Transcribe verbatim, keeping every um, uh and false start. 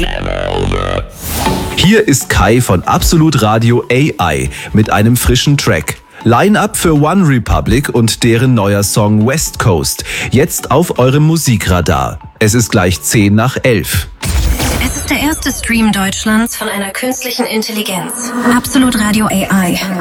Hier ist Kai von Absolut Radio A I mit einem frischen Track. Line-Up für One Republic und deren neuer Song West Coast. Jetzt auf eurem Musikradar. Es ist gleich zehn nach elf. Es ist der erste Stream Deutschlands von einer künstlichen Intelligenz. Absolut Radio A I.